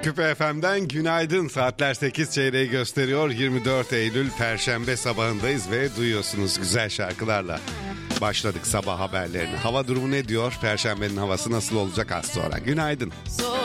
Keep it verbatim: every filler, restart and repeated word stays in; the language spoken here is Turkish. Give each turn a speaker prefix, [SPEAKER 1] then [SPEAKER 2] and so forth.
[SPEAKER 1] Küpe F M'den günaydın. Saatler sekiz çeyreği gösteriyor. yirmi dört Eylül Perşembe sabahındayız ve duyuyorsunuz güzel şarkılarla. Başladık sabah haberlerini. Hava durumu ne diyor? Perşembenin havası nasıl olacak az sonra? Günaydın.